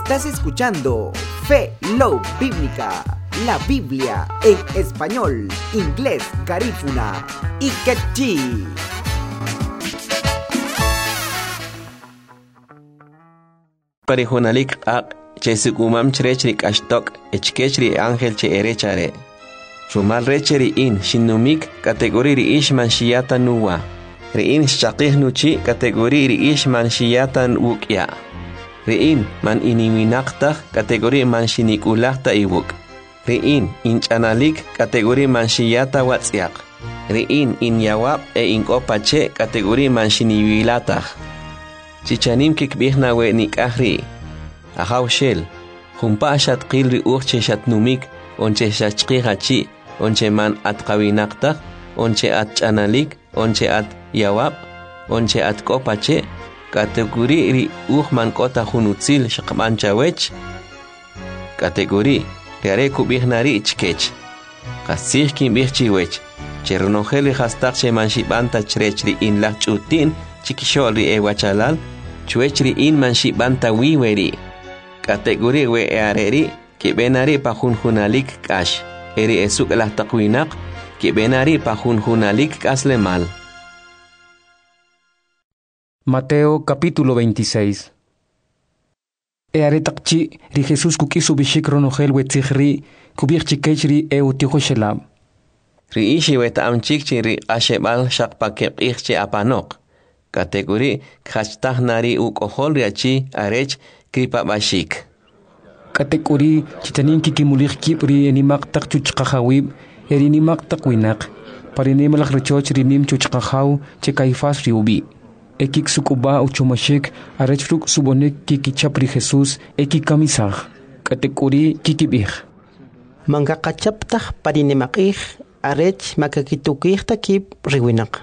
Estás escuchando Fe Love Bíblica, la Biblia en español, inglés, garífuna y quechí. Parihunalik che sukumam chirechrik ashtok echkechri ángel che erechare. Rumal recheri in shinumik kategori ri ishman shiyata nuwa. Riin shaqih nuchi kategori ri ishman shiyata wukya. Riin man iniminaqtaq kategori man shinikulaqta iwuk. Riin inchanalik kategori man shiyata watsiaq. Riin inyawab inkopache kategori man shiniwilataq. Chichanim kikbihna we nikahri. Ahaw shel. Humpa ashat qilri urche shatnumik. Onche shachqihachi. Onche man at kawinaqtaq. Onche at chanalik. Onche at yawab. Onche at kopache. Kategori ri man kota hunutzil shaqmanchawech. Kategori. Riare kubihna ri ichkech. Qasih kimbihchiwech. Chernoheli hastaqche man shibanta chrechri in la chutin. Chikishori wachalal. Chuechri in man shibanta wiweri. Kategori we areri. Que benari pa junjunalik kash. Eri esuk la taqwinak. Que benari pa junjunalik kaslemal. Mateo capítulo 26. Earetakchi ri Jesús kukisu bishik ronogel wetzihri kubirchi kechri utijo shelab. Ri ishi weta amchikchi ri ashebal shakpakep ichchi apanok. Kategori khastahnari ukohol riachi arech kripa bashik. Kategori chitanin kikimulich kipri enimaktak chuchqahawib erinimaktak winak. Parinemalak rechoch rinim chuchqahaw che kaifas riubi. Ekik sukuba uchumashik arechfruk subonek kikichapri Jesús ekikamisaj. Kategori kikibih. Mangakachaptaj parinemakij arech makakitukij takip riwinak.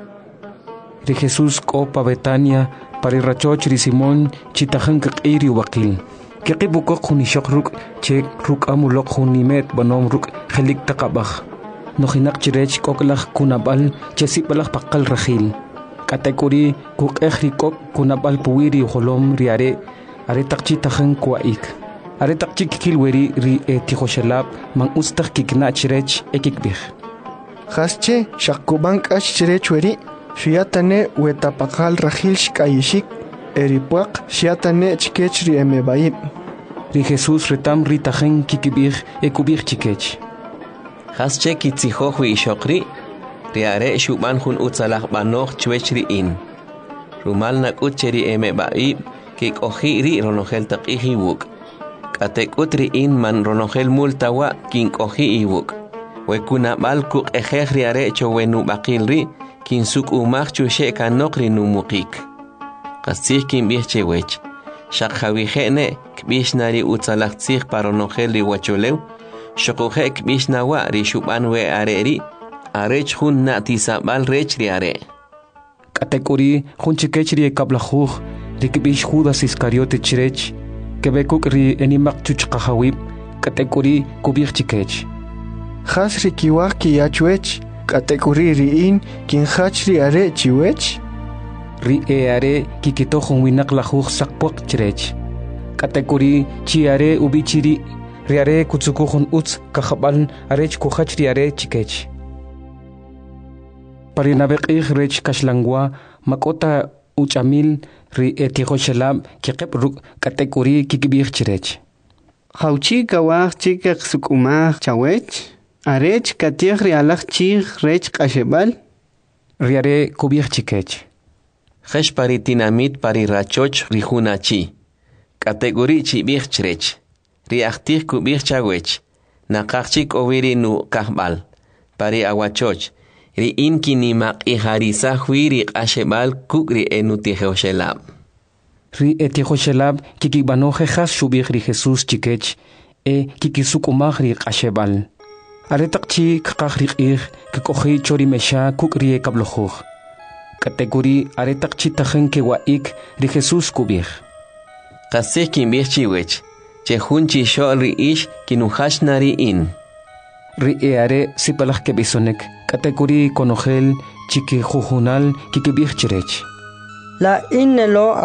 Ri Jesús kopa Betania parirachoch ri Simón chitajan kakiri wakil. Kikibukok hunishakruk che ruk amulok hunimet banom ruk helik takabaj. Nohinak chirech koklaj kunabal che sipalaj pakal rajil. Kategori kuk ejrikok kunabal puwiri holom riare aretakchi tajan kuaik. Aretakchi kikilweri ri etihoshelab man ustak kikna chirech ekikbih. Hasche shakubank ash chirech weri shiatane wetapakal rajil shkayishik eripuak shiatane chikechri emebaib. Ri Jesús retam ritajen kikibih ekubih chikech. Hasche kitzihohui ishokri. Riare shuban hun utsalah banoch chuechri in. Rumal nakucheri emebaib kik ohiri ronogel taqihi wuk. Katekutri in man ronogel multawa kin ohi iwuk. Wekuna balkuk ejehri are chowenu bakilri kin suk umach chushe kanokri numukik. Qasih kin bihchewech. Shakhavihene kbishnari utsalah tsih paronogel ri wacholew. Shokuhe kbishnawa ri shuban we areri. Arech hun natisabal rech riare. Kategori hun chikechri kablajuj rikibish Judas Iscariote chirech kebekuk ri enimak chuchqahawib kategori kubich chikech. Has rikiwak kiyachuech kategori riin kin hachri are chiwech. Ri are kikitojon winak lajuj sakpok chirech. Kategori chiare ubichiri riare kutsukujon uts kahabal arech kuhachri are chikech. Parinabek rech kashlangwa makota uchamil ri etihoshelab kikep ruk kategori kikibih chirech. Hauchi kawaj chikak sukumaj chawech arech katih rialaj chih rech kashebal riare kubih chikech. Hesh paritinamit parirachoch rihunachi. Kategori chibih chirech. Riachtih kubih chawech. Nakachik oviri nu kahbal. Pari awachoch. Ri inkinimak iharisa huiri ashebal kukri enutihoshelab. Ri etihoshelab kikibanoje has shubih ri Jesús chikech kikisukumaj ri ashebal. Aretakchi kakaj ri kikoji chorimesha kukri kablojuj. Kategori aretakchi tajen kewaik ri Jesús kubih. Qasih kinbih chiwech. Chehunchi shol ri ish kinuhashnari in. Ri are sipalaj kebisonek. Kategori konogel chiki jujunal kikibih chirech. La inelo